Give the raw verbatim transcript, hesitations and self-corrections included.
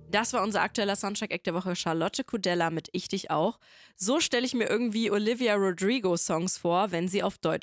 Das war unser aktueller Soundtrack-Act der Woche, Charlotte Kudella mit Ich dich auch. So stelle ich mir irgendwie Olivia Rodrigo-Songs vor, wenn sie auf Deutsch